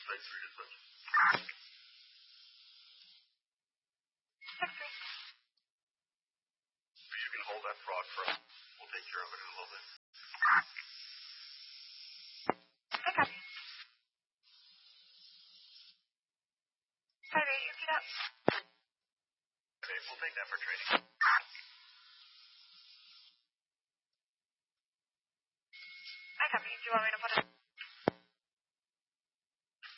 Strike 3 to touch. Strike 3. You can hold that frog for us. We'll take care of it in a little bit. I copy. Sorry, you get up. Okay, we'll take that for training. I copy. Do you want me to put it?